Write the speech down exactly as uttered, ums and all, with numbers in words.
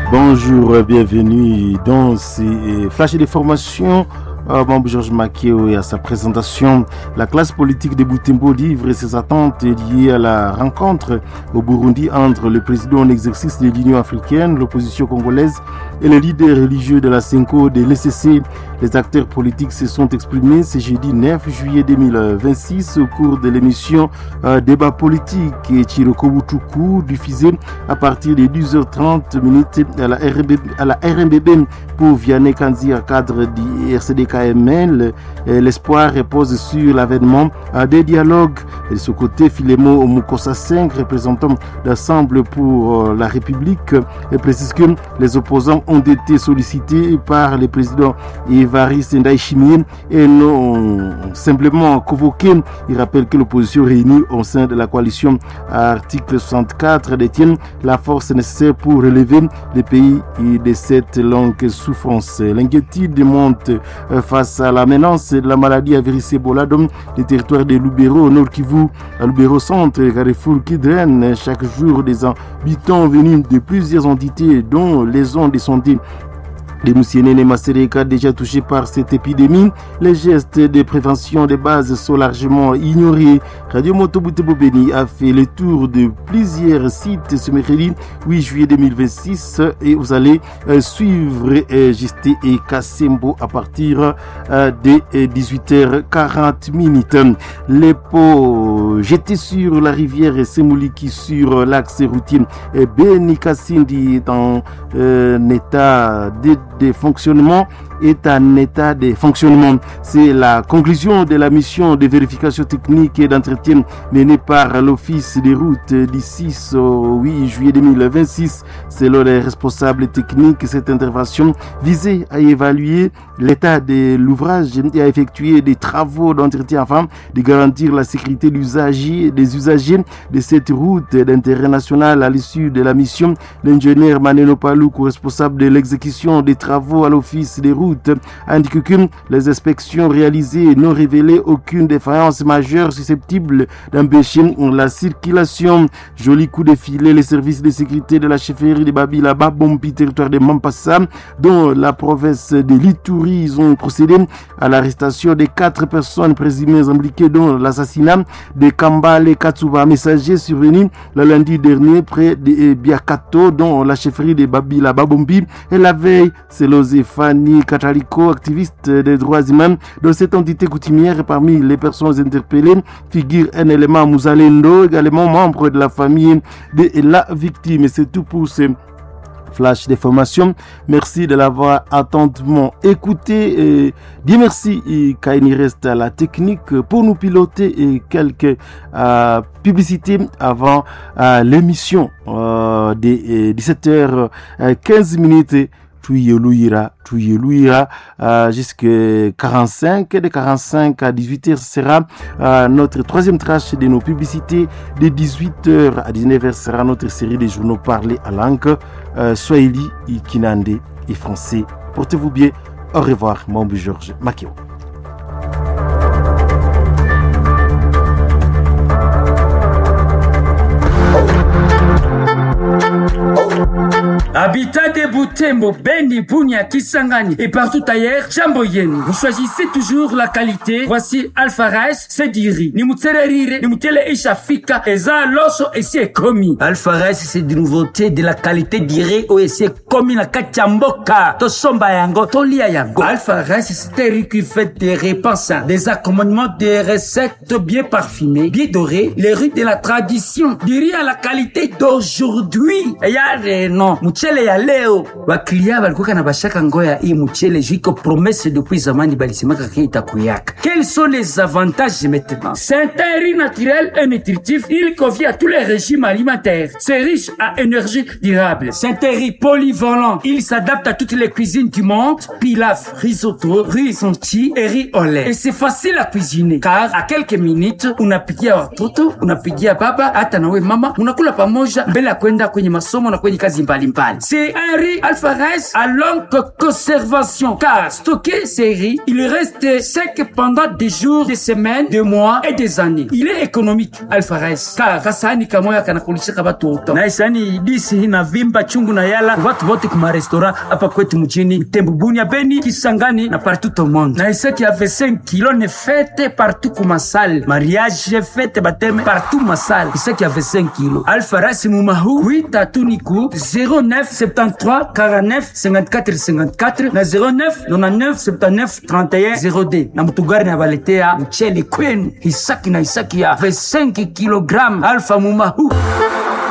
Bonjour, bienvenue dans ces flashs d'informations. Euh, Mambo Georges Makeo et à sa présentation, la classe politique de Butembo livre ses attentes liées à la rencontre au Burundi entre le président en exercice de l'Union africaine, l'opposition congolaise et les leaders religieux de la Senko de l'E C C. Les acteurs politiques se sont exprimés ce jeudi neuf juillet deux mille vingt-six au cours de l'émission euh, Débat politique et Chiroko Butuku diffusée à partir de douze heures trente minutes à la R M B, à la R M B B pour Vianney Kanzi à cadre du R C D K M L. L'espoir repose sur l'avènement des dialogues. Et de ce côté, Filemo Mukosa cinq, représentant d'Ensemble pour la République, précise que les opposants ont été sollicités par le président Évariste Ndayishimiye et non simplement convoqués. Il rappelle que l'opposition réunie au sein de la coalition à article soixante-quatre détient la force nécessaire pour relever les pays de cette longue souffrance. L'inquiétude monte face à la menace de la maladie à virus Ebola dans les territoires de Lubero, au Nord Kivu, à Lubero Centre, Carrefour qui draine chaque jour des habitants venus de plusieurs entités dont les zones de santé. Les Moussienene Masereka déjà touchés par cette épidémie, les gestes de prévention de base sont largement ignorés. Radio Moto Butembo Beni a fait le tour de plusieurs sites ce mercredi huit juillet deux mille vingt-six et vous allez euh, suivre euh, Gisté et Kassembo à partir euh, de dix-huit heures quarante minutes. Les pots jetés sur la rivière Semouliki sur l'axe routier Beni Kassindi dans euh, un état de de fonctionnement est un état de fonctionnement. C'est la conclusion de la mission de vérification technique et d'entretien menée par l'Office des routes du six au huit juillet deux mille vingt-six. Selon les responsables techniques, cette intervention visait à évaluer l'état de l'ouvrage et à effectuer des travaux d'entretien afin de garantir la sécurité des usagers, des usagers de cette route d'intérêt national. À l'issue de la mission, l'ingénieur Maneno Paloukou, responsable de l'exécution des travaux à l'Office des routes, indique que les inspections réalisées n'ont révélé aucune défaillance majeure susceptible d'empêcher la circulation. Joli coup de filet, les services de sécurité de la chefferie de Babila Babombi, territoire de Mampassa, dont la province de l'Ituri, ils ont procédé à l'arrestation de quatre personnes présumées impliquées dans l'assassinat de Kambale Katsuba, messager survenu le lundi dernier près de Biakato, dont la chefferie de Babila Babombi. Et la veille, c'est Lozefani Kataliko, activiste des droits humains de cette entité coutumière. Parmi les personnes interpellées figure un élément Mouzalendo, également membre de la famille de la victime. Et c'est tout pour ce flash d'information. Merci de l'avoir attentivement écouté. Et bien merci, Kaini reste à la technique pour nous piloter et quelques euh, publicités avant euh, l'émission euh, des dix-sept heures quinze minutes. Tuyelouira, Tuyelouira, euh, jusqu'à quarante-cinq, de quarante-cinq à dix-huit heures sera euh, notre troisième tranche de nos publicités. De dix-huit heures à dix-neuf heures sera notre série de journaux parlés à langue euh, Swahili, Kinande et français. Portez-vous bien. Au revoir, Mambo Georges Makeo. Habitat de Butembo, Beni, Bunia, Kisangani et partout ailleurs, Jambo Yenu. Vous choisissez toujours la qualité. Voici Alpha Rice, c'est diri. Ni mutsererire, ni mutele ishafika, eza loso et c'est commis. Alpha Rice, c'est des nouveautés de la qualité diri ou et c'est commis na kachamboka. To somba yango, to lia yango. Alpha Rice, c'est un riz qui fait des repas sains, des accommodements, des recettes bien parfumées, bien dorées, les riz de la tradition. Du riz à la qualité d'aujourd'hui. Et y a des noms. Mchele ya leo waklia balikuwa na bashaka ngoya hii mchele jiko promesse depuis zamani balisemaka ke itakuyaka. Quels sont les avantages maintenant? C'est un riz naturel et nutritif. Il convient à tous les régimes alimentaires. C'est riche à énergie durable. C'est un riz polyvalent. Il s'adapte à toutes les cuisines du monde. Pilaf, risotto, riz sonti et riz au lait. Et c'est facile à cuisiner car à quelques minutes unapikia watoto, unapikia baba, hata nawe mama, unakula pamoja mbele ya kwenda kwenye masomo na kwenye kazi mbalimbali. C'est un riz Alpha Rice à longue conservation. Car stocker ces riz, il reste sec pendant des jours, des semaines, des mois et des années. Il est économique Alpha Rice. Car kasani kamoya kanakulishika watu. Na isani disi na vimba chungu na yala watu wote kuma restaurant hapa kwetu mjini Butembo, Bunia, Beni, Kisangani na partout au monde. Na isaki ya vingt-cinq kilos ne fête partout kuma salle. Mariage fête baptême partout ma salle. Isaki ya vingt-cinq kilos. Alpha Rice mumahu huit atuniku zéro neuf soixante-treize quarante-neuf cinquante-quatre cinquante-quatre na zéro neuf quatre-vingt-dix-neuf soixante-neuf trente et un zéro deux. Na mutugari na baletea mchele kwenu. Isaki na isaki ya vingt-cinq kilogrammes Alpha mumahu.